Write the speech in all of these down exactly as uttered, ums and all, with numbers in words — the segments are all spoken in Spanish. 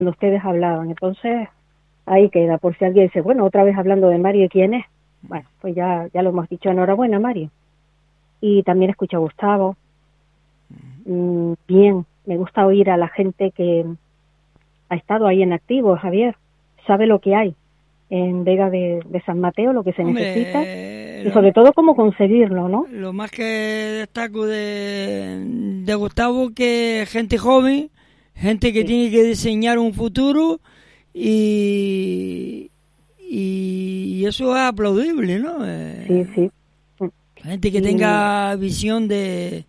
cuando ustedes hablaban. Entonces, ahí queda, por si alguien dice, bueno, otra vez hablando de Mario, ¿quién es? Bueno, pues ya, ya lo hemos dicho, enhorabuena, Mario. Y también escucho a Gustavo. Mm, bien, me gusta oír a la gente que ha estado ahí en activo, Javier, sabe lo que hay en Vega de, de San Mateo, lo que se Hombre, necesita, eh, y lo, sobre todo cómo conseguirlo, ¿no? lo más que destaco de, de Gustavo, que gente joven, gente que Sí, tiene que diseñar un futuro, y, y eso es aplaudible, ¿no? sí, Eh, sí. Mm. gente que Y tenga visión de,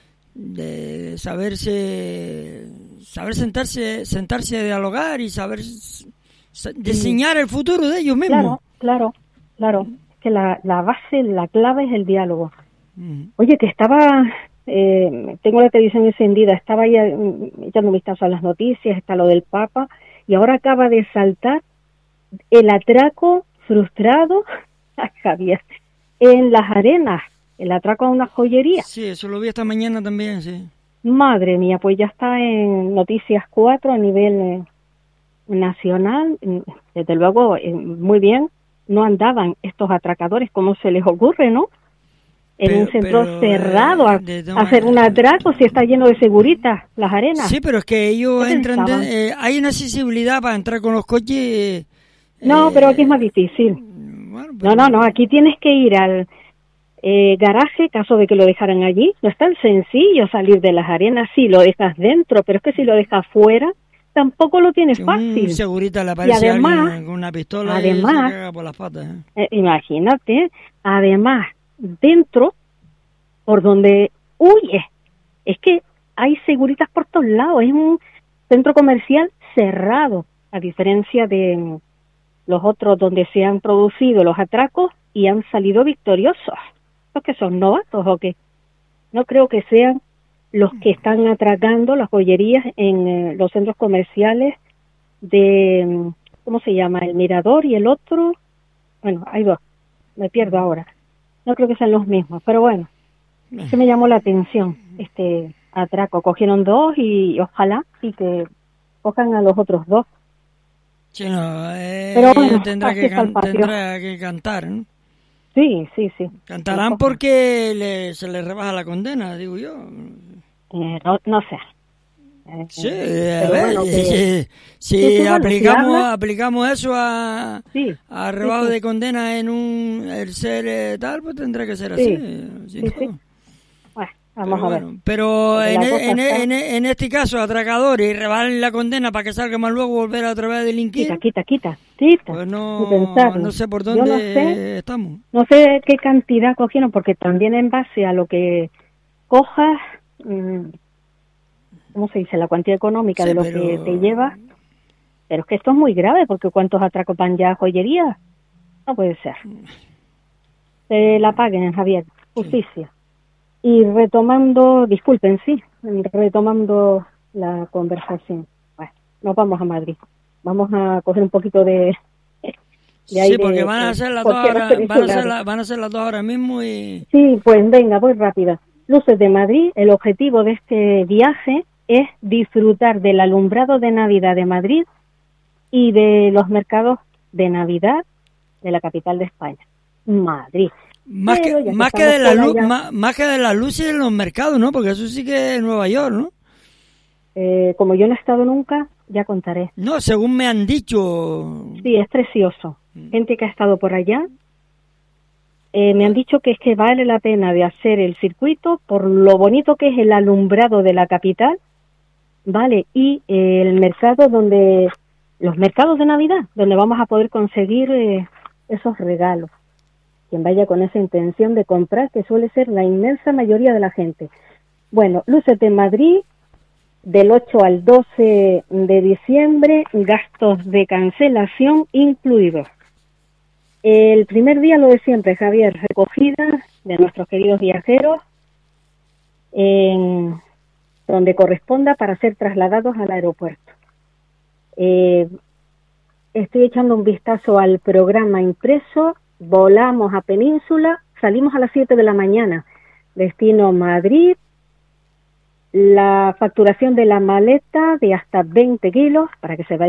de saberse saber sentarse sentarse a dialogar y saber s- sí, diseñar el futuro de ellos mismos. claro, claro, claro, es que la, la base, la clave es el diálogo. Mm. Oye, que estaba, eh, tengo la televisión encendida, estaba ahí eh, echando un vistazo a las noticias, está lo del Papa, y ahora acaba de saltar el atraco frustrado a Javier en las arenas, el atraco a una joyería. Sí, eso lo vi esta mañana también, sí. Madre mía, pues ya está en Noticias cuatro a nivel eh, nacional. Mm, Desde luego, eh, muy bien, no andaban estos atracadores como se les ocurre, ¿no? En un Pero, centro pero cerrado eh, a, de a toma- hacer un atraco si está lleno de seguritas las arenas. sí, pero es que ¿Qué ellos entran pensaban? de- eh, hay una accesibilidad para entrar con los coches. eh, No, pero aquí es más eh, difícil. bueno, No, no, pero no, aquí tienes que ir al eh, garaje, caso de que lo dejaran allí. No es tan sencillo salir de las arenas, sí, lo dejas dentro, pero es que si lo dejas fuera, tampoco lo tienes si un fácil. segurita le Y aparece a además, alguien con una pistola y se además, caga por las patas, ¿eh? eh, imagínate, además, dentro, por donde huye, es que hay seguritas por todos lados, es un centro comercial cerrado, a diferencia de mm, los otros donde se han producido los atracos y han salido victoriosos. ¿Los que son novatos o qué? No creo que sean los que están atracando las joyerías en eh, los centros comerciales de, mm, ¿cómo se llama? El Mirador y el otro, bueno, hay dos, me pierdo ahora. No creo que sean los mismos, pero bueno, se me llamó la atención este atraco. Cogieron dos y ojalá y que cojan a los otros dos. Sí, no, Pero eh, ella bueno, tendrá así que está el can- patio. tendrá que cantar, ¿no? Sí, sí, sí, que los Cantarán cojan. porque le- se les rebaja la condena, digo yo. Eh, no, no sé. Eh, Sí, a pero ver, bueno, si, que si- sí, sí, si bueno, si aplicamos habla, aplicamos eso a, sí, a sí, rebajo sí, de condena en un el ser eh, tal, pues tendrá que ser así, sí, sin sí, sí. duda. Bueno, vamos Pero a ver, bueno, pero porque en, la e- cosa en, e- está... en, e- en este caso, atracadores y rebajan la condena para que salga más luego volver a otra vez a Quita, delinquir, quita, quita, quita, pues ni no, no pensarlo. sé por Yo no sé, dónde estamos. no sé qué cantidad cogieron, porque también en base a lo que cojas, mmm, ¿cómo se dice? La cuantía económica Sí, de lo que te pero llevas, pero es que esto es muy grave, porque ¿cuántos atracos van ya a joyerías? No puede ser. Se la paguen, Javier, sí. justicia. Y retomando, disculpen, sí, retomando la conversación. Bueno, nos vamos a Madrid. Vamos a coger un poquito de, de Sí, porque aire van a eh, ser las dos por tierras ahora, van a ser peninsulares. la- van a ser las dos ahora mismo y Sí, pues venga, voy rápida. Luces de Madrid, el objetivo de este viaje es disfrutar del alumbrado de Navidad de Madrid y de los mercados de Navidad de la capital de España, Madrid. más que Pero ya que más que estamos de la por luz, allá, más, más que de las luces en los mercados, ¿no? Porque eso sí que es Nueva York, ¿no? eh, como yo no he estado nunca, ya contaré. No, según me han dicho. Sí, es precioso. Gente que ha estado por allá, eh, me han dicho que es que vale la pena de hacer el circuito por lo bonito que es el alumbrado de la capital, ¿vale? Y eh, el mercado donde, los mercados de Navidad, donde vamos a poder conseguir eh, esos regalos. Quien vaya con esa intención de comprar, que suele ser la inmensa mayoría de la gente. Bueno, Luces de Madrid, del ocho al doce de diciembre, gastos de cancelación incluidos. El primer día, lo de siempre, Javier, recogida de nuestros queridos viajeros en donde corresponda para ser trasladados al aeropuerto. Eh, estoy echando un vistazo al programa impreso, volamos a Península, salimos a las siete de la mañana, destino Madrid, la facturación de la maleta de hasta veinte kilos para que se vaya